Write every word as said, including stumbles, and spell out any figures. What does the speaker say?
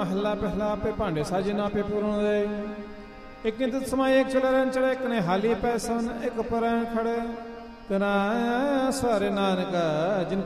महला पहला पे भांडे साजे ना पे पूर्ण दे एक नित समय एक चले रहन चढ़े एक ने हाली पैसन एक पर खड़े तना सारे नानका जिन